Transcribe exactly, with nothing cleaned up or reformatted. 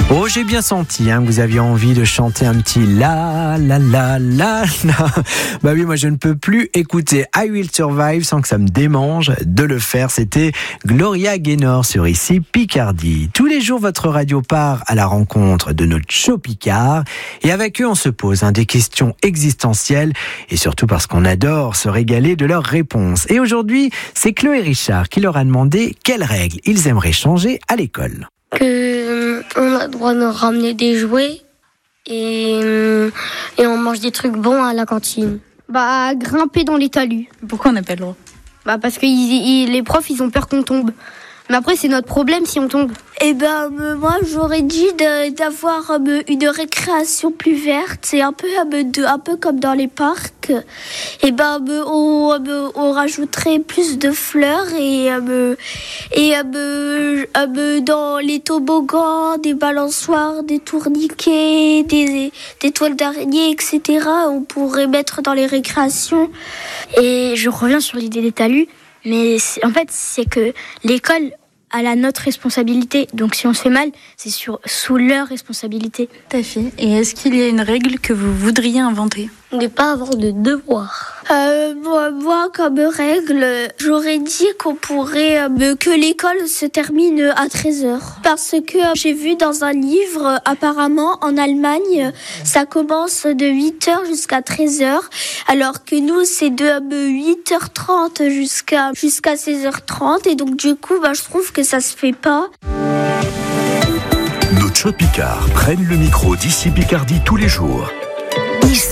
Oh, j'ai bien senti hein, que vous aviez envie de chanter un petit la la la la la. Bah oui, moi je ne peux plus écouter I Will Survive sans que ça me démange de le faire. C'était Gloria Gaynor sur Ici Picardie. Tous les jours, votre radio part à la rencontre de notre show Picard. Et avec eux, on se pose hein, des questions existentielles et surtout parce qu'on adore se régaler de leurs réponses. Et aujourd'hui, c'est Chloé Richard qui leur a demandé quelles règles ils aimeraient changer à l'école. Que on a le droit de ramener des jouets et, et on mange des trucs bons à la cantine. Bah, grimper dans les talus. Pourquoi on n'a pas le droit ? Bah, parce que ils, ils, les profs, ils ont peur qu'on tombe. Mais après, c'est notre problème si on tombe. Eh ben, euh, moi, j'aurais dit de, d'avoir euh, une récréation plus verte. C'est un peu, euh, de, un peu comme dans les parcs. Et ben, euh, on, euh, on rajouterait plus de fleurs et, euh, et euh, euh, dans les toboggans, des balançoires, des tourniquets, des, des toiles d'araignée, et cetera. On pourrait mettre dans les récréations. Et je reviens sur l'idée des talus. Mais en fait, c'est que l'école a la notre responsabilité. Donc si on se fait mal, c'est sur, sous leur responsabilité. Tout à fait. Et est-ce qu'il y a une règle que vous voudriez inventer ? Ne pas avoir de devoirs. Euh, moi, moi, comme règle, j'aurais dit qu'on pourrait euh, que l'école se termine à treize heures. Parce que euh, j'ai vu dans un livre, euh, apparemment, en Allemagne, ça commence de huit heures jusqu'à treize heures. Alors que nous, c'est de euh, huit heures trente jusqu'à, jusqu'à seize heures trente. Et donc, du coup, bah, je trouve que ça se fait pas. Nos Show Picard prennent le micro d'Ici Picardie tous les jours.